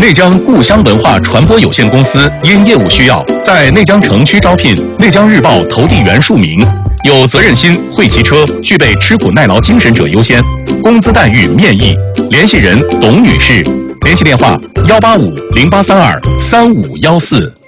内江故乡文化传播有限公司因业务需要，在内江城区招聘内江日报投递员数名，有责任心、会骑车、具备吃苦耐劳精神者优先，工资待遇面议。联系人董女士，联系电话18508323514。